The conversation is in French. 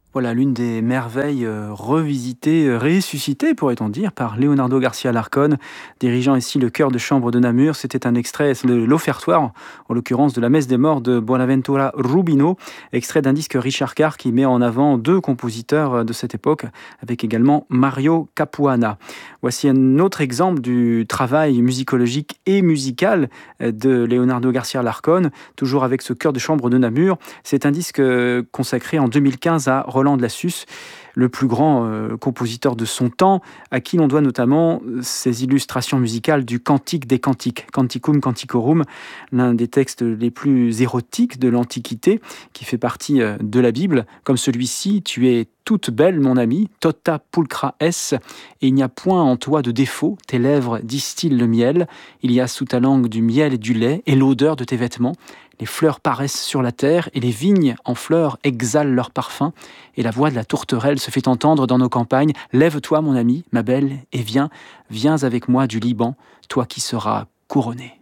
Voilà l'une des merveilles, revisitées, ressuscitées pourrait-on dire par Leonardo Garcia Larcón, dirigeant ici le chœur de chambre de Namur. C'était un extrait de l'offertoire, en l'occurrence de la messe des morts de Bonaventura Rubino, extrait d'un disque Richard Carr qui met en avant 2 compositeurs, de cette époque, avec également Mario Capuana. Voici un autre exemple du travail musicologique et musical, de Leonardo Garcia Larcón, toujours avec ce chœur de chambre de Namur. C'est un disque consacré en 2015 à Roland de Lassus, le plus grand compositeur de son temps, à qui l'on doit notamment ses illustrations musicales du Cantique des Cantiques, Canticum Canticorum, l'un des textes les plus érotiques de l'Antiquité, qui fait partie de la Bible, comme celui-ci: Tu es toute belle, mon ami, tota pulcra es, et il n'y a point en toi de défaut, tes lèvres distillent le miel, il y a sous ta langue du miel et du lait, et l'odeur de tes vêtements. Les fleurs paraissent sur la terre, et les vignes en fleurs exhalent leur parfum, et la voix de la tourterelle se fait entendre dans nos campagnes. Lève-toi, mon ami, ma belle, et viens avec moi du Liban, toi qui seras couronné.